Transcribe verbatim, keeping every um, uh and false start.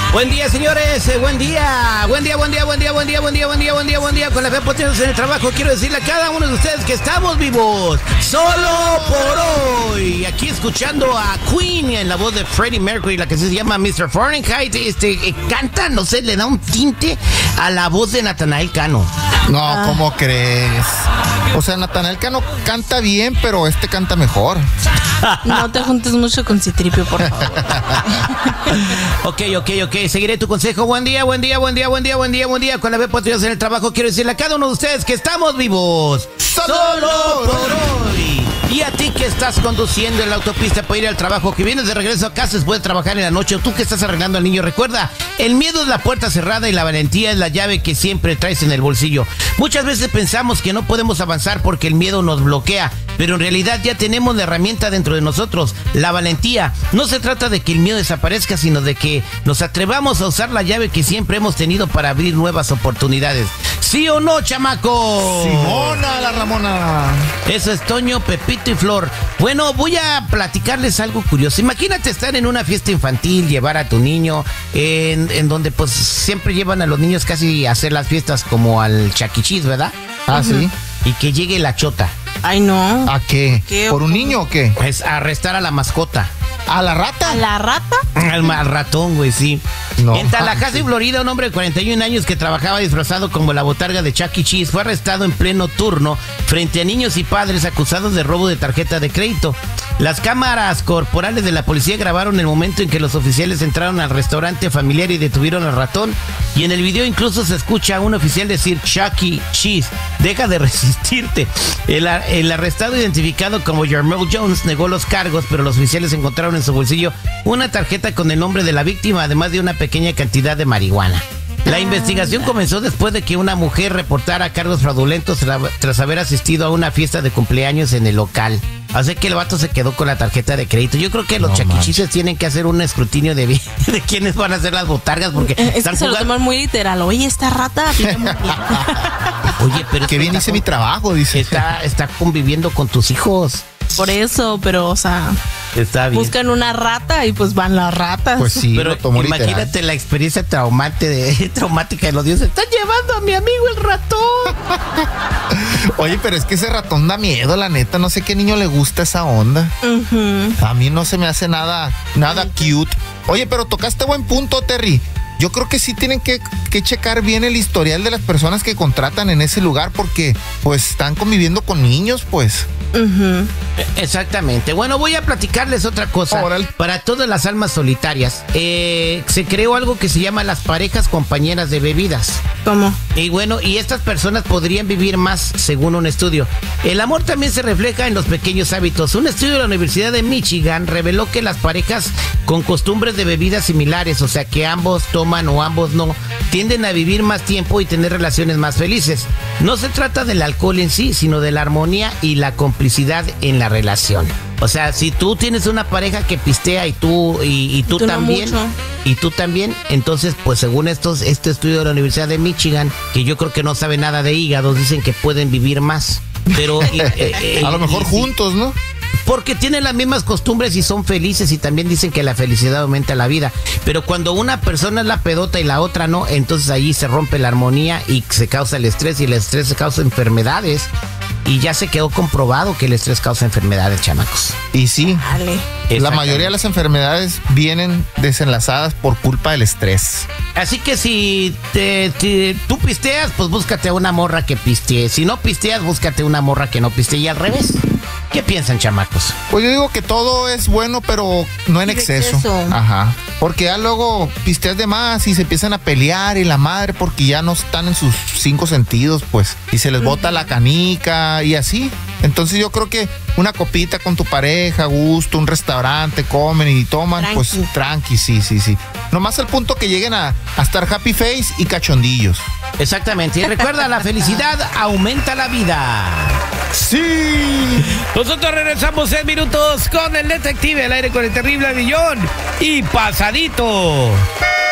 Buen día, señores, eh, buen día, buen día, buen día, buen día, buen día, buen día, buen día, buen día, buen día. Con la fe potentes en el trabajo, quiero decirle a cada uno de ustedes que estamos vivos, solo por hoy. Aquí escuchando a Queen en la voz de Freddie Mercury, la que se llama mister Fahrenheit, este, eh, canta, no sé, le da un tinte a la voz de Natanael Cano. No, ah. ¿Cómo crees? O sea, Natanael Cano canta bien, pero este canta mejor. No te juntes mucho con Citripio, por favor. Ok, ok, ok. Seguiré tu consejo. Buen día, buen día, buen día, buen día, buen día, buen día. Con la fe potentes en el trabajo, quiero decirle a cada uno de ustedes que estamos vivos. Solo, Solo por hoy. Y a ti que estás conduciendo en la autopista para ir al trabajo, que vienes de regreso a casa después de trabajar en la noche, o tú que estás arreglando al niño, recuerda, el miedo es la puerta cerrada y la valentía es la llave que siempre traes en el bolsillo. Muchas veces pensamos que no podemos avanzar porque el miedo nos bloquea, pero en realidad ya tenemos la herramienta dentro de nosotros, la valentía. No se trata de que el miedo desaparezca, sino de que nos atrevamos a usar la llave que siempre hemos tenido para abrir nuevas oportunidades. ¿Sí o no, chamaco? Simona, la Ramona. Eso es Toño, Pepito y Flor. Bueno, voy a platicarles algo curioso. Imagínate estar en una fiesta infantil, llevar a tu niño, en, en donde pues siempre llevan a los niños casi a hacer las fiestas como al Chuck E. Cheese, ¿verdad? Ah, uh-huh. Sí. Y que llegue la chota. Ay, no. ¿A qué? ¿Qué? ¿Por un niño o qué? Es arrestar a la mascota. ¿A la rata? ¿A la rata? Al, al ratón, güey, sí. No. En Tallahassee, Florida, un hombre de cuarenta y un años que trabajaba disfrazado como la botarga de Chuck E. Cheese fue arrestado en pleno turno frente a niños y padres acusados de robo de tarjeta de crédito. Las cámaras corporales de la policía grabaron el momento en que los oficiales entraron al restaurante familiar y detuvieron al ratón. Y en el video incluso se escucha a un oficial decir Chuck E. Cheese, deja de resistirte. El, el arrestado, identificado como Jarmel Jones, negó los cargos, pero los oficiales encontraron en su bolsillo una tarjeta con el nombre de la víctima, además de una pequeña cantidad de marihuana. La investigación comenzó después de que una mujer reportara cargos fraudulentos tras haber asistido a una fiesta de cumpleaños en el local. Así que el vato se quedó con la tarjeta de crédito. Yo creo que los no chaquichises tienen que hacer un escrutinio de, de quiénes van a ser las botargas, porque es están que se jugando... lo toman muy literal. Oye, esta rata pide muy bien. Oye, pero que bien hice con... mi trabajo, dice. Está, está conviviendo con tus hijos. Por eso, pero, o sea, está bien. Buscan una rata y pues van las ratas. Pues sí, pero imagínate literal. La experiencia traumante de, traumática de los dioses. Están llevando a mi amigo el ratón. Oye, pero es que ese ratón da miedo, la neta. No sé qué niño le gusta esa onda. Uh-huh. A mí no se me hace nada, nada cute. Oye, pero tocaste buen punto, Terry. Yo creo que sí tienen que, que checar bien el historial de las personas que contratan en ese lugar, porque pues están conviviendo con niños, pues. Uh-huh. Exactamente. Bueno, voy a platicarles otra cosa. Oral. Para todas las almas solitarias, eh, se creó algo que se llama las parejas compañeras de bebidas. ¿Cómo? Y bueno, y estas personas podrían vivir más, según un estudio. El amor también se refleja en los pequeños hábitos. Un estudio de la Universidad de Michigan reveló que las parejas con costumbres de bebidas similares, o sea que ambos toman o ambos no, tienden a vivir más tiempo y tener relaciones más felices. No se trata del alcohol en sí, sino de la armonía y la complicidad en la relación. O sea, si tú tienes una pareja que pistea y tú y, y tú, y tú también no y tú también, entonces pues según estos este estudio de la Universidad de Michigan, que yo creo que no sabe nada de hígados, dicen que pueden vivir más, pero y, eh, eh, a lo mejor y, juntos, ¿no? Porque tienen las mismas costumbres y son felices, y también dicen que la felicidad aumenta la vida. Pero cuando una persona es la pedota y la otra no, entonces ahí se rompe la armonía y se causa el estrés, y el estrés causa enfermedades. Y ya se quedó comprobado que el estrés causa enfermedades, chamacos. Y sí, vale. La mayoría de las enfermedades vienen desenlazadas por culpa del estrés. Así que si te, te, tú pisteas, pues búscate a una morra que pistee. Si no pisteas, búscate una morra que no pistee, y al revés. ¿Qué piensan, chamacos? Pues yo digo que todo es bueno, pero no en exceso. exceso. Ajá. Porque ya luego pisteas de más y se empiezan a pelear y la madre, porque ya no están en sus cinco sentidos, pues. Y se les bota la canica y así. Entonces yo creo que una copita con tu pareja, a gusto, un restaurante, comen y toman, tranqui. Pues tranqui, sí, sí, sí. Nomás al punto que lleguen a, a estar happy face y cachondillos. Exactamente. Y recuerda, la felicidad aumenta la vida. ¡Sí! Nosotros regresamos en minutos con el detective al aire con el terrible Millón y Pasadito.